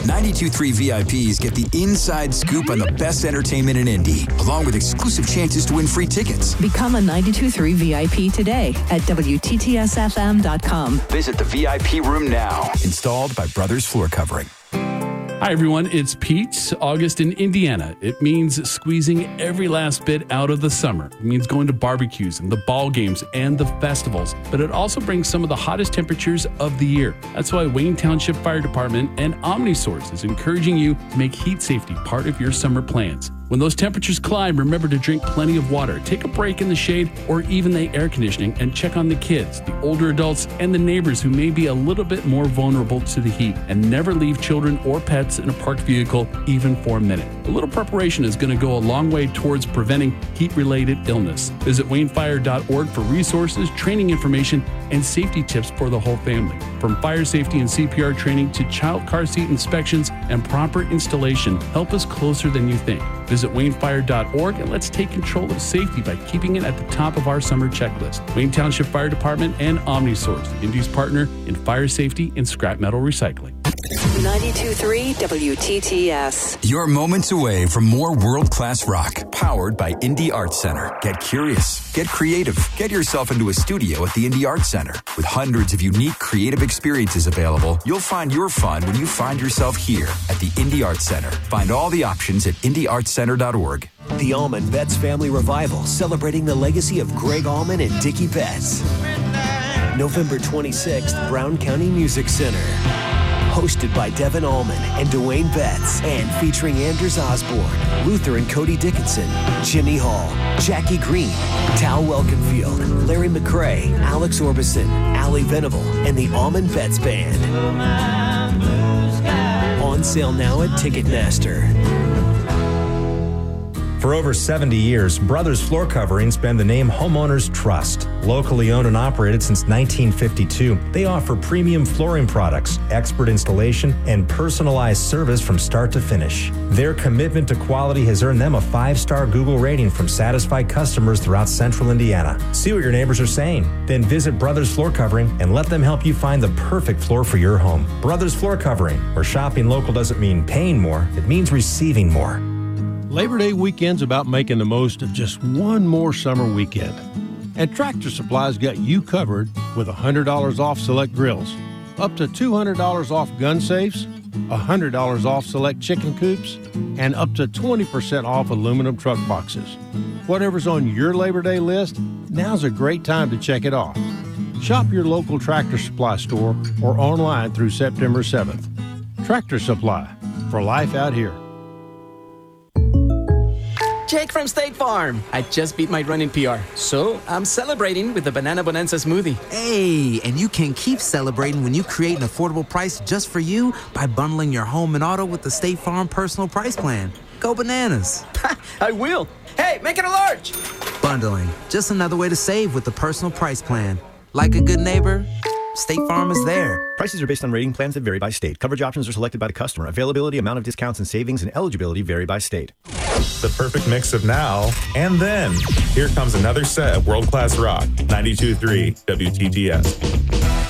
92.3 VIPs get the inside scoop on the best entertainment in Indy, along with exclusive chances to win free tickets. Become a 92.3 VIP today at WTTSFM.com. Visit the VIP room now. Installed by Brothers Floor Covering. Hi, everyone. It's Pete. August in Indiana. It means squeezing every last bit out of the summer. It means going to barbecues and the ball games and the festivals. But it also brings some of the hottest temperatures of the year. That's why Wayne Township Fire Department and OmniSource is encouraging you to make heat safety part of your summer plans. When those temperatures climb, remember to drink plenty of water, take a break in the shade or even the air conditioning, and check on the kids, the older adults, and the neighbors who may be a little bit more vulnerable to the heat. And never leave children or pets in a parked vehicle even for a minute. A little preparation is going to go a long way towards preventing heat-related illness. Visit WayneFire.org for resources, training information, and safety tips for the whole family. From fire safety and CPR training to child car seat inspections and proper installation, help us closer than you think. Visit WayneFire.org and let's take control of safety by keeping it at the top of our summer checklist. Wayne Township Fire Department and OmniSource, Indy's partner in fire safety and scrap metal recycling. 92.3 WTTS. You're moments away from more world-class rock, powered by Indy Arts Center. Get curious, get creative, get yourself into a studio at the Indy Arts Center. With hundreds of unique creative experiences available, you'll find your fun when you find yourself here at the Indy Arts Center. Find all the options at indyartscenter.org. The Allman Betts Family Revival, celebrating the legacy of Greg Allman and Dickie Betts. November 26th, Brown County Music Center. Hosted by Devin Allman and Dwayne Betts, and featuring Anders Osborne, Luther and Cody Dickinson, Jimmy Hall, Jackie Green, Tal Welkenfield, Larry McCray, Alex Orbison, Allie Venable, and the Allman Betts Band. On sale now at Ticketmaster. For over 70 years, Brothers Floor Covering's been the name homeowners trust. Locally owned and operated since 1952, they offer premium flooring products, expert installation, and personalized service from start to finish. Their commitment to quality has earned them a 5-star Google rating from satisfied customers throughout central Indiana. See what your neighbors are saying. Then visit Brothers Floor Covering and let them help you find the perfect floor for your home. Brothers Floor Covering, where shopping local doesn't mean paying more, it means receiving more. Labor Day weekend's about making the most of just one more summer weekend. And Tractor Supply's got you covered with $100 off select grills, up to $200 off gun safes, $100 off select chicken coops, and up to 20% off aluminum truck boxes. Whatever's on your Labor Day list, now's a great time to check it off. Shop your local Tractor Supply store or online through September 7th. Tractor Supply, for life out here. Jake from State Farm. I just beat my running PR, so I'm celebrating with the Banana Bonanza smoothie. Hey, and you can keep celebrating when you create an affordable price just for you by bundling your home and auto with the State Farm Personal Price Plan. Go bananas. I will. Hey, make it a large. Bundling, just another way to save with the Personal Price Plan. Like a good neighbor, State Farm is there. Prices are based on rating plans that vary by state. Coverage options are selected by the customer. Availability, amount of discounts and savings, and eligibility vary by state. The perfect mix of now and then. Here comes another set of world-class rock. 92.3 WTTS.